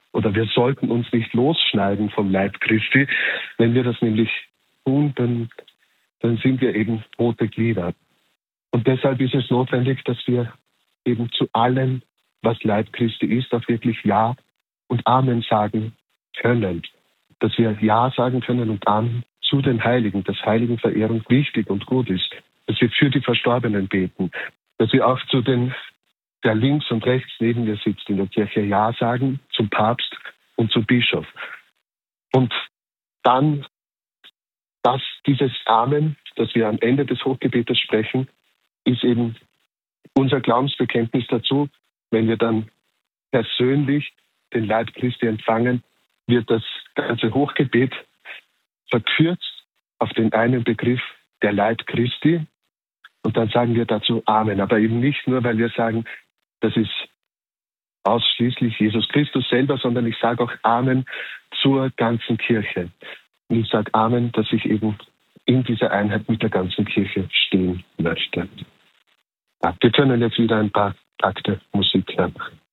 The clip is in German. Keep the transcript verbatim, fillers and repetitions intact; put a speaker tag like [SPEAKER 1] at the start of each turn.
[SPEAKER 1] oder wir sollten uns nicht losschneiden vom Leib Christi. Wenn wir das nämlich tun, dann, dann sind wir eben tote Glieder. Und deshalb ist es notwendig, dass wir eben zu allem, was Leib Christi ist, auch wirklich Ja und Amen sagen können. Dass wir Ja sagen können und Amen zu den Heiligen, dass Heiligenverehrung wichtig und gut ist. Dass wir für die Verstorbenen beten. Dass wir auch zu den, der links und rechts neben mir sitzt in der Kirche, Ja sagen zum Papst und zum Bischof. Und dann, dass dieses Amen, das wir am Ende des Hochgebetes sprechen, ist eben unser Glaubensbekenntnis dazu. Wenn wir dann persönlich den Leib Christi empfangen, wird das ganze Hochgebet verkürzt auf den einen Begriff, der Leib Christi. Und dann sagen wir dazu Amen. Aber eben nicht nur, weil wir sagen, das ist ausschließlich Jesus Christus selber, sondern ich sage auch Amen zur ganzen Kirche. Und ich sage Amen, dass ich eben in dieser Einheit mit der ganzen Kirche stehen möchte. Ja, wir können jetzt wieder ein paar Takte Musik hören.